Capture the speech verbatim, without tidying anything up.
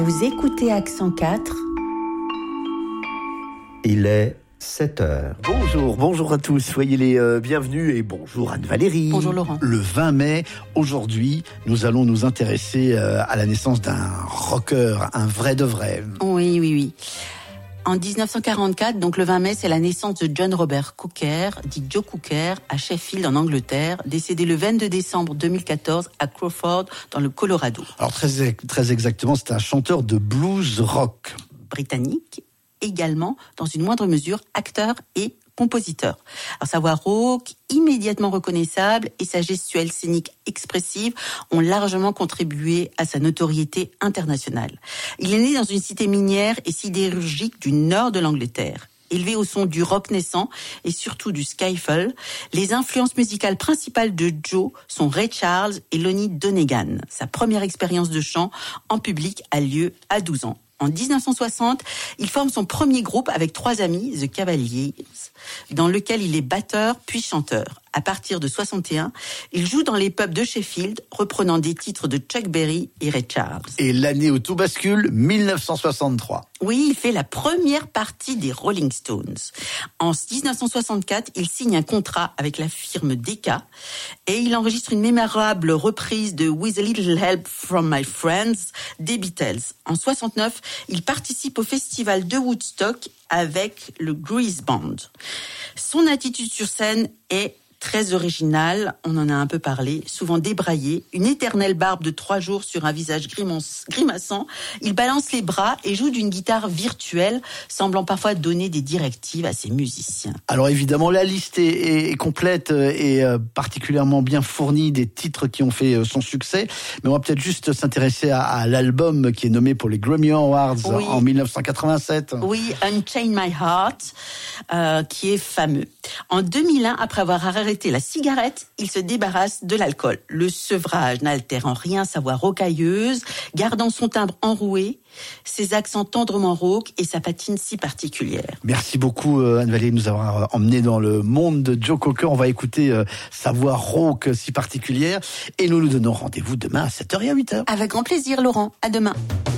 Vous écoutez Accent quatre. Il est sept heures. Bonjour, bonjour à tous, soyez les euh, bienvenus et bonjour Anne-Valérie. Bonjour Laurent. Le vingt mai, aujourd'hui, nous allons nous intéresser euh, à la naissance d'un rocker, un vrai de vrai. Oui, oui, oui. En dix-neuf cent quarante-quatre, donc le vingt mai, c'est la naissance de John Robert Cooker, dit Joe Cooker, à Sheffield en Angleterre, décédé le vingt-deux décembre deux mille quatorze à Crawford, dans le Colorado. Alors très, très exactement, c'est un chanteur de blues rock. Britannique, également, dans une moindre mesure, acteur et compositeur. Alors sa voix rauque, immédiatement reconnaissable, et sa gestuelle scénique expressive ont largement contribué à sa notoriété internationale. Il est né dans une cité minière et sidérurgique du nord de l'Angleterre. Élevé au son du rock naissant et surtout du skiffle, les influences musicales principales de Joe sont Ray Charles et Lonnie Donegan. Sa première expérience de chant en public a lieu à douze ans. En dix-neuf cent soixante, il forme son premier groupe avec trois amis, The Cavaliers, dans lequel il est batteur puis chanteur. À partir de soixante et un, il joue dans les pubs de Sheffield, reprenant des titres de Chuck Berry et Ray Charles. Et l'année où tout bascule, dix-neuf cent soixante-trois. Oui, il fait la première partie des Rolling Stones. En dix-neuf cent soixante-quatre, il signe un contrat avec la firme Decca et il enregistre une mémorable reprise de With a Little Help from My Friends des Beatles. En soixante-neuf, il participe au festival de Woodstock avec le Grease Band. Son attitude sur scène est très original, on en a un peu parlé, souvent débraillé, une éternelle barbe de trois jours sur un visage grimaçant. Il balance les bras et joue d'une guitare virtuelle, semblant parfois donner des directives à ses musiciens. Alors évidemment, la liste est, est complète et particulièrement bien fournie des titres qui ont fait son succès, mais on va peut-être juste s'intéresser à, à l'album qui est nommé pour les Grammy Awards oui. en dix-neuf cent quatre-vingt-sept. Oui, Unchain My Heart, euh, qui est fameux. En deux mille un, après avoir arrêté la cigarette, il se débarrasse de l'alcool. Le sevrage n'altère en rien sa voix rocailleuse, gardant son timbre enroué, ses accents tendrement rauques et sa patine si particulière. Merci beaucoup Anne-Valérie de nous avoir emmenés dans le monde de Joe Cocker. On va écouter euh, sa voix rauque si particulière et nous nous donnons rendez-vous demain à sept heures et à huit heures. Avec grand plaisir Laurent, à demain.